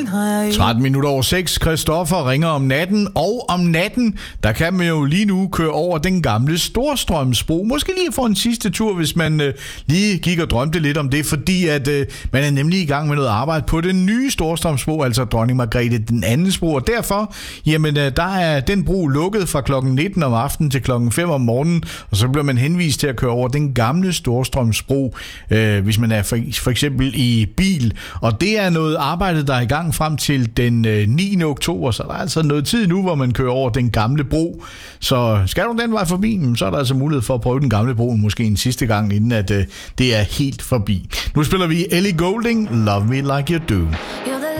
13 minutter over 6. Christoffer ringer om natten, og om natten, der kan man jo lige nu køre over den gamle Storstrømsbro. Måske lige få en sidste tur, hvis man lige gik og drømte lidt om det, fordi at man er nemlig i gang med noget arbejde på den nye Storstrømsbro, altså Dronning Margrethe den andens bro, og derfor, jamen, der er den bro lukket fra klokken 19 om aftenen til klokken 5 om morgenen, og så bliver man henvist til at køre over den gamle Storstrømsbro, hvis man er for eksempel i bil, og det er noget arbejde, der er i gang frem til den 9. oktober, så der er altså noget tid nu, hvor man kører over den gamle bro. Så skal du den vej forbi, så er der altså mulighed for at prøve den gamle bro måske en sidste gang, inden at det er helt forbi. Nu spiller vi Ellie Goulding, Love Me Like You Do.